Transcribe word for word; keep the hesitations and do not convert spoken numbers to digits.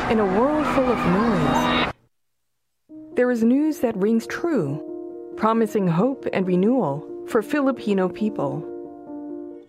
In a world full of noise, there is news that rings true, promising hope and renewal for Filipino people.